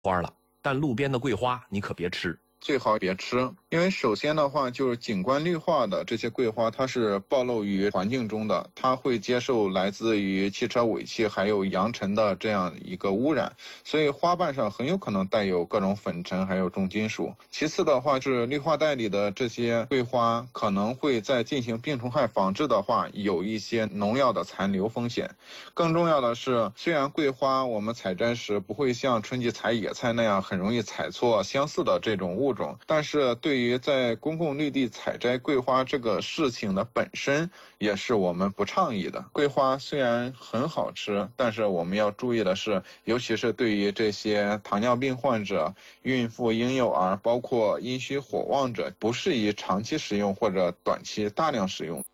花了，但路边的桂花你可别吃。 最好别吃，因为首先的话就是景观绿化的这些桂花，它是暴露于环境中的，它会接受来自于汽车尾气还有扬尘的这样一个污染，所以花瓣上很有可能带有各种粉尘还有重金属。其次的话是绿化带里的这些桂花可能会在进行病虫害防治的话有一些农药的残留风险。更重要的是，虽然桂花我们采摘时不会像春季采野菜那样很容易采错相似的这种物种，但是对于在公共绿地采摘桂花这个事情的本身也是我们不倡议的。桂花虽然很好吃，但是我们要注意的是，尤其是对于这些糖尿病患者、孕妇、婴幼儿，包括阴虚火旺者，不适宜长期食用或者短期大量食用。